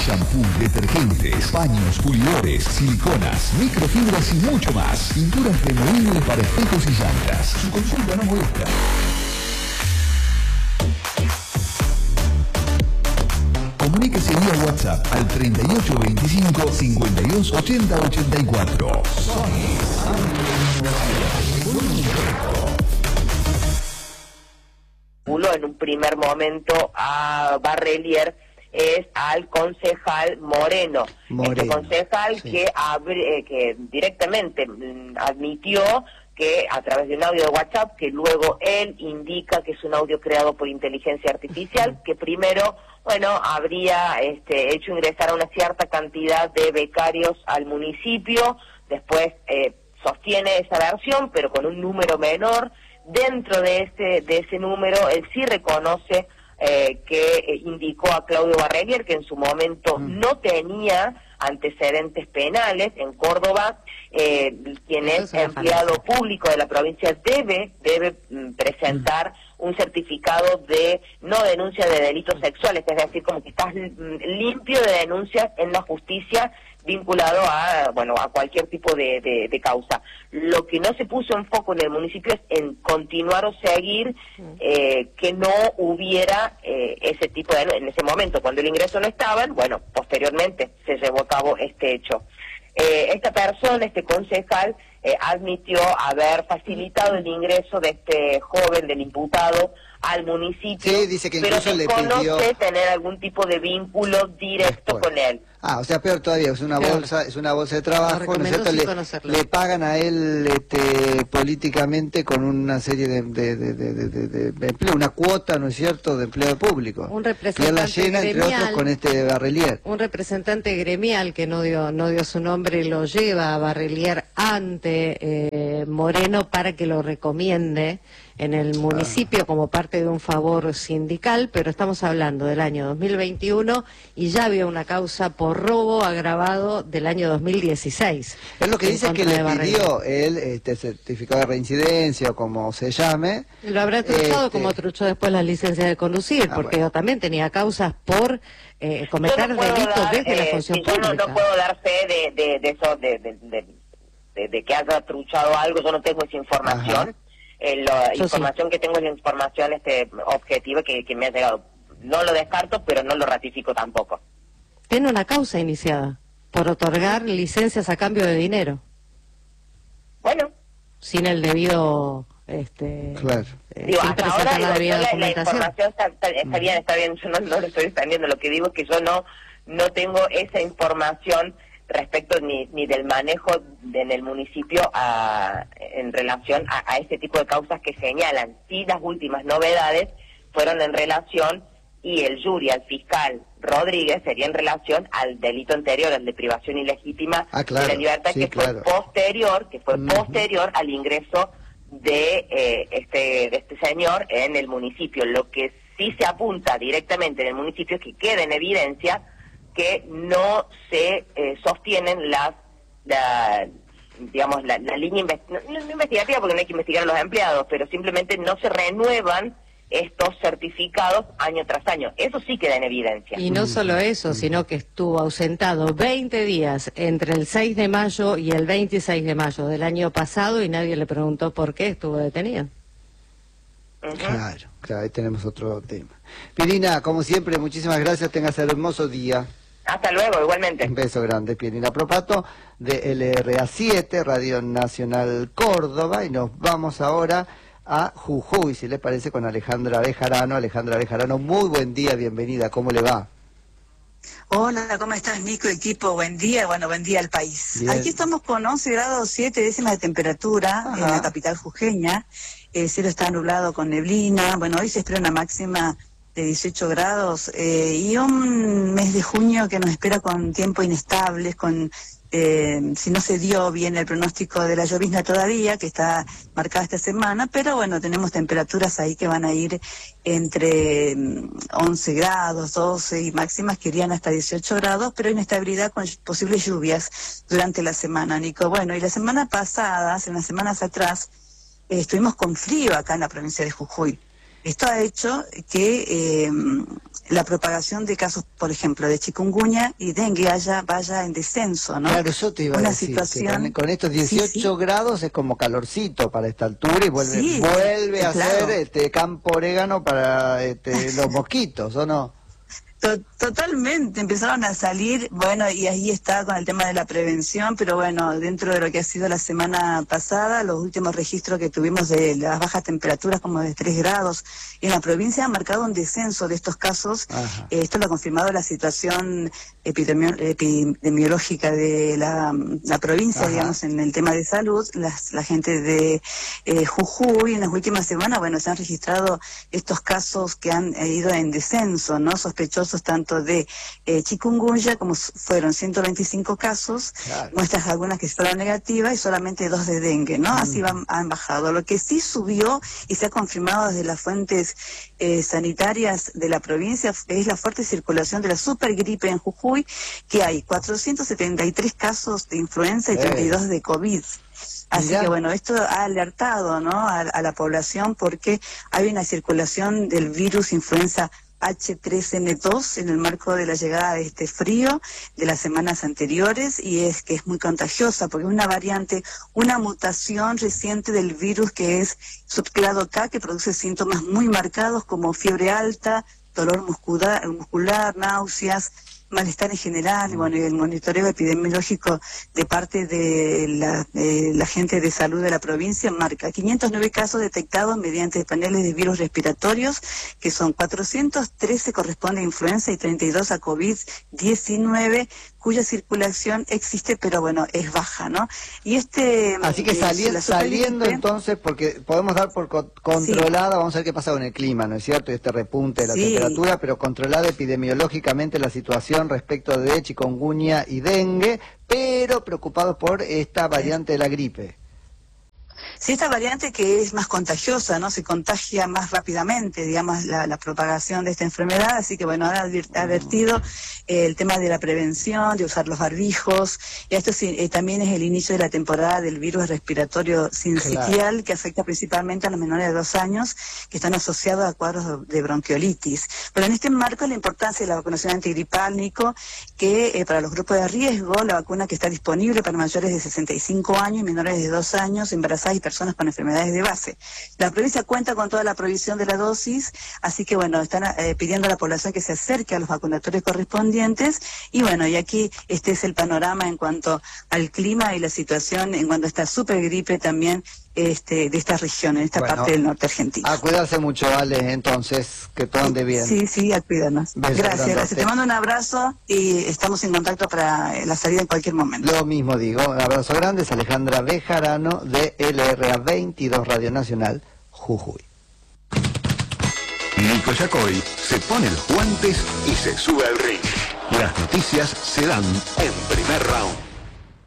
Shampoo, detergentes, paños, pulidores, siliconas, microfibras y mucho más. Pinturas removibles para espejos y llantas. Su consulta no molesta. Comuníquese vía WhatsApp al 3825 52 80 84. En un primer momento a Barrelier es al concejal Moreno. Este concejal sí, que directamente admitió que a través de un audio de WhatsApp, que luego él indica que es un audio creado por inteligencia artificial, que primero, bueno, habría hecho ingresar a una cierta cantidad de becarios al municipio, después sostiene esa versión, pero con un número menor. Dentro de ese número, él sí reconoce que indicó a Claudio Barrelier que en su momento no tenía antecedentes penales. En Córdoba, quien es empleado público de la provincia debe presentar un certificado de no denuncia de delitos sexuales, es decir, como que estás limpio de denuncias en la justicia vinculado a cualquier tipo de causa. Lo que no se puso en foco en el municipio es en continuar o seguir que no hubiera ese tipo de... En ese momento, cuando el ingreso no estaban, bueno, posteriormente se llevó a cabo este hecho. Esta persona, este concejal, admitió haber facilitado el ingreso de este joven, del imputado, al municipio, sí, dice que pero desconoce tener algún tipo de vínculo directo con él. Ah, o sea, peor todavía, es una bolsa de trabajo, ¿no es cierto? Le pagan a él políticamente con una serie de empleo, una cuota, ¿no es cierto?, de empleo público. Un representante la llena, gremial, entre otros, con este Barrelier. Un representante gremial que no dio su nombre, lo lleva a Barrelier ante Moreno para que lo recomiende en el municipio como parte de un favor sindical, pero estamos hablando del año 2021 y ya había una causa por robo agravado del año 2016. Es lo que dice que le pidió él certificado de reincidencia o como se llame. Lo habrá truchado como truchó después la licencia de conducir, porque bueno, también tenía causas por cometer delitos desde la función pública. Yo no puedo dar fe de eso, de que haya truchado algo, yo no tengo esa información. La información que tengo es la información objetiva que me ha llegado. No lo descarto, pero no lo ratifico tampoco. Tiene una causa iniciada por otorgar licencias a cambio de dinero. Bueno. Sin el debido... claro. Hasta ahora la información está bien, yo no lo estoy defendiendo. Lo que digo es que yo no tengo esa información respecto ni del manejo en el municipio en relación a este tipo de causas que señalan. Sí, las últimas novedades fueron en relación, y el jury, al fiscal Rodríguez, sería en relación al delito anterior, al de privación ilegítima de la libertad, que fue posterior al ingreso de este señor en el municipio. Lo que sí se apunta directamente en el municipio es que quede en evidencia que no se sostienen la línea no investigativa, porque no hay que investigar a los empleados, pero simplemente no se renuevan estos certificados año tras año. Eso sí queda en evidencia. Y no solo eso, sino que estuvo ausentado 20 días entre el 6 de mayo y el 26 de mayo del año pasado y nadie le preguntó por qué estuvo detenido. Claro, ahí tenemos otro tema. Pirina, como siempre, muchísimas gracias, tengas un hermoso día. Hasta luego, igualmente. Un beso grande, Pirina Propato, de LRA7, Radio Nacional Córdoba, y nos vamos ahora a Jujuy, si les parece, con Alejandra Bejarano. Alejandra Bejarano, muy buen día, bienvenida, ¿cómo le va? Hola, ¿cómo estás, Nico, equipo? Buen día, buen día al país. Bien. Aquí estamos con 11 grados 7 décimas de temperatura en la capital jujeña. El cielo está nublado con neblina. Bueno, hoy se espera una máxima de 18 grados y un mes de junio que nos espera con tiempo inestable, si no se dio bien el pronóstico de la llovizna todavía, que está marcada esta semana, pero bueno, tenemos temperaturas ahí que van a ir entre 11 grados, 12 y máximas que irían hasta 18 grados, pero inestabilidad con posibles lluvias durante la semana, Nico. Bueno, y la semana pasada, hace unas semanas atrás, estuvimos con frío acá en la provincia de Jujuy. Esto ha hecho que la propagación de casos, por ejemplo, de chikungunya y dengue vaya en descenso, ¿no? Claro, eso te iba a decir, situación... con estos 18 grados es como calorcito para esta altura y vuelve a ser campo orégano para los mosquitos, ¿o no? Totalmente, empezaron a salir, bueno, y ahí está con el tema de la prevención, pero bueno, dentro de lo que ha sido la semana pasada, los últimos registros que tuvimos de las bajas temperaturas como de 3 grados en la provincia han marcado un descenso de estos casos. Esto lo ha confirmado la situación epidemiológica de la provincia, digamos, en el tema de salud. La gente de Jujuy en las últimas semanas, bueno, se han registrado estos casos que han ido en descenso, ¿no? Sospechosos tanto de chikungunya, como fueron 125 casos, muestras algunas que fueron negativas y solamente 2 de dengue, ¿no? Así han bajado. Lo que sí subió y se ha confirmado desde las fuentes sanitarias de la provincia es la fuerte circulación de la supergripe en Jujuy, que hay 473 casos de influenza y 32 de COVID. Así que bueno, esto ha alertado, ¿no?, a la población, porque hay una circulación del virus influenza H3N2 en el marco de la llegada de este frío de las semanas anteriores, y es que es muy contagiosa porque es una variante, una mutación reciente del virus que es subclado K, que produce síntomas muy marcados como fiebre alta, dolor muscular, náuseas, malestar en general, y bueno, y el monitoreo epidemiológico de parte de la gente de salud de la provincia marca 509 casos detectados mediante paneles de virus respiratorios, que son 413 corresponde a influenza y 32 a COVID-19, cuya circulación existe, pero bueno, es baja, ¿no? Y así que saliendo entonces, porque podemos dar por controlada, vamos a ver qué pasa con el clima, ¿no es cierto? Y este repunte de la temperatura, pero controlada epidemiológicamente la situación respecto de chikungunya y dengue, pero preocupados por esta variante de la gripe. Sí, esta variante que es más contagiosa, ¿no? Se contagia más rápidamente, digamos, la propagación de esta enfermedad, así que bueno, ha advertido el tema de la prevención, de usar los barbijos, y esto también es el inicio de la temporada del virus respiratorio sincitial, que afecta principalmente a los menores de 2 años, que están asociados a cuadros de bronquiolitis. Pero en este marco la importancia de la vacunación antigripal, Nico, que para los grupos de riesgo, la vacuna que está disponible para mayores de 65 años y menores de 2 años, embarazadas y personas con enfermedades de base. La provincia cuenta con toda la provisión de la dosis, así que bueno, están pidiendo a la población que se acerque a los vacunatorios correspondientes, y bueno, y aquí este es el panorama en cuanto al clima y la situación en cuanto a esta supergripe también de esta región, en esta parte del norte argentino. A cuidarse mucho, Ale, entonces, que todo ande bien. Sí, a cuidarnos. Gracias. Te mando un abrazo y estamos en contacto para la salida en cualquier momento. Lo mismo digo, un abrazo grande, es Alejandra Bejarano de LRA 22 Radio Nacional, Jujuy. Nico Yacoy se pone los guantes y se sube al ring. Las noticias se dan en primer round.